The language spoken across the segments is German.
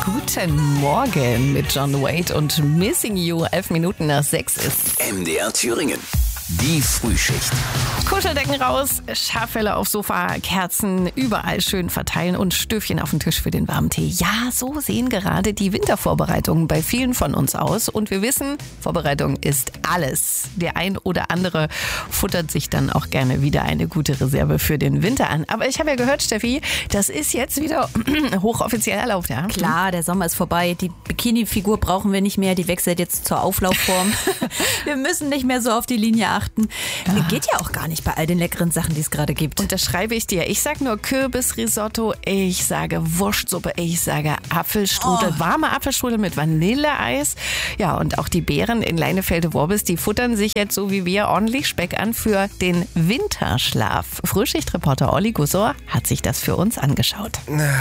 Guten Morgen mit John Wade und Missing You. 11 Minuten nach 6 ist MDR Thüringen. Die Frühschicht. Kuscheldecken raus, Schaffelle aufs Sofa, Kerzen überall schön verteilen und Stöfchen auf den Tisch für den warmen Tee. Ja, so sehen gerade die Wintervorbereitungen bei vielen von uns aus. Und wir wissen, Vorbereitung ist alles. Der ein oder andere futtert sich dann auch gerne wieder eine gute Reserve für den Winter an. Aber ich habe ja gehört, Steffi, das ist jetzt wieder hochoffiziell erlaubt, ja? Klar, der Sommer ist vorbei. Die Bikini-Figur brauchen wir nicht mehr. Die wechselt jetzt zur Auflaufform. Wir müssen nicht mehr so auf die Linie achten. Geht ja auch gar nicht bei all den leckeren Sachen, die es gerade gibt. Und das schreibe ich dir. Ich sage nur Kürbisrisotto, ich sage Wurstsuppe, ich sage Apfelstrudel, warme Apfelstrudel mit Vanilleeis. Ja, und auch die Bären in Leinefelde-Worbis, die futtern sich jetzt so wie wir ordentlich Speck an für den Winterschlaf. Frühschichtreporter Olli Gussor hat sich das für uns angeschaut.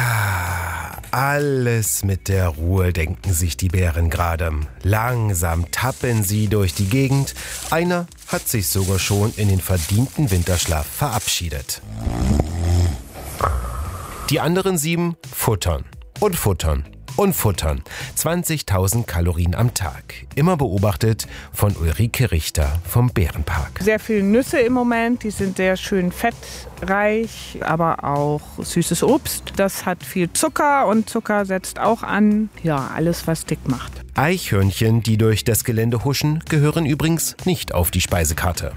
Alles mit der Ruhe, denken sich die Bären gerade. Langsam tappen sie durch die Gegend. Einer hat sich sogar schon in den verdienten Winterschlaf verabschiedet. Die anderen 7 futtern und futtern und futtern. 20.000 Kalorien am Tag. Immer beobachtet von Ulrike Richter vom Bärenpark. Sehr viele Nüsse im Moment, die sind sehr schön fettreich, aber auch süßes Obst. Das hat viel Zucker und Zucker setzt auch an. Ja, alles, was dick macht. Eichhörnchen, die durch das Gelände huschen, gehören übrigens nicht auf die Speisekarte.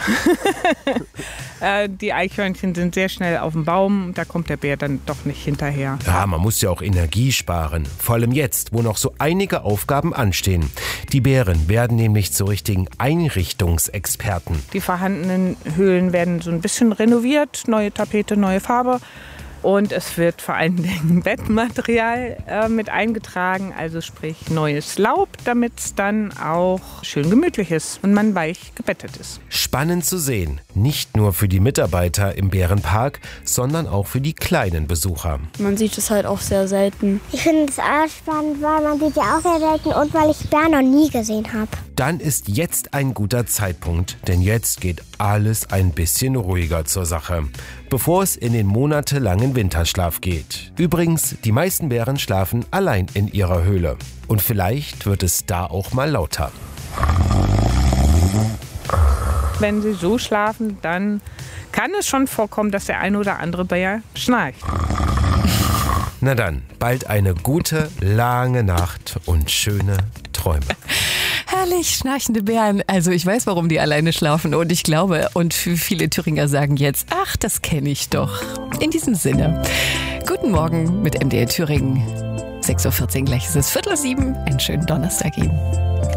Die Eichhörnchen sind sehr schnell auf dem Baum, da kommt der Bär dann doch nicht hinterher. Ja, man muss ja auch Energie sparen. Vor allem jetzt, wo noch so einige Aufgaben anstehen. Die Bären werden nämlich zu richtigen Einrichtungsexperten. Die vorhandenen Höhlen werden so ein bisschen renoviert, neue Tapete, neue Farbe. Und es wird vor allen Dingen Bettmaterial mit eingetragen, also sprich neues Laub, damit es dann auch schön gemütlich ist und man weich gebettet ist. Spannend zu sehen, nicht nur für die Mitarbeiter im Bärenpark, sondern auch für die kleinen Besucher. Man sieht es halt auch sehr selten. Ich finde es auch spannend, weil man sieht ja auch sehr selten und weil ich Bären noch nie gesehen habe. Dann ist jetzt ein guter Zeitpunkt, denn jetzt geht alles ein bisschen ruhiger zur Sache, bevor es in den monatelangen Winterschlaf geht. Übrigens, die meisten Bären schlafen allein in ihrer Höhle. Und vielleicht wird es da auch mal lauter. Wenn sie so schlafen, dann kann es schon vorkommen, dass der ein oder andere Bär schnarcht. Na dann, bald eine gute, lange Nacht und schöne Träume. Herrlich, schnarchende Bären. Also ich weiß, warum die alleine schlafen und ich glaube, und viele Thüringer sagen jetzt, ach, das kenne ich doch. In diesem Sinne, guten Morgen mit MDR Thüringen. 6.14 Uhr, gleich ist es 6:45, einen schönen Donnerstag Ihnen.